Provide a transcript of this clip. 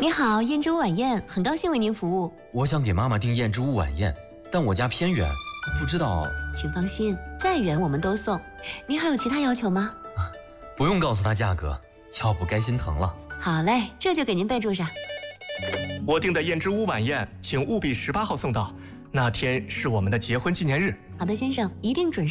你好，燕之屋晚宴，很高兴为您服务。 我想给妈妈订燕之屋晚宴，但我家偏远，不知道。 请放心，再远我们都送。您还有其他要求吗？ 不用告诉她价格，要不该心疼了。 好嘞，这就给您备注上。 我订的燕之屋晚宴，请务必18号送到，那天是我们的结婚纪念日。 好的，先生，一定准时。